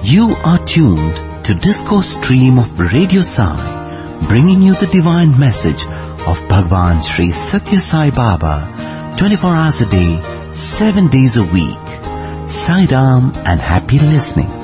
You are tuned to Discourse Stream of Radio Sai, bringing you the divine message of Bhagwan Sri Satya Sai Baba, 24 hours a day, 7 days a week. Sai Ram and happy listening.